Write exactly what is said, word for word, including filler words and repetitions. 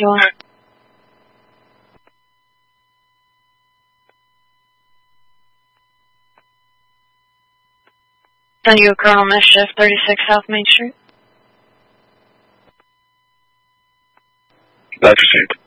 you on? Send you a Colonel Mischief, thirty-six South Main Street. That's received.